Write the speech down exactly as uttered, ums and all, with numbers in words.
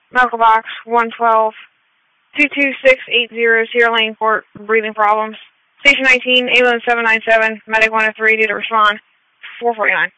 Medical box one twelve, two two six eight zero, Sierra Lane Court, breathing problems. Station nineteen, ambulance seven nine seven, medic one oh three, due to respond, four forty-nine.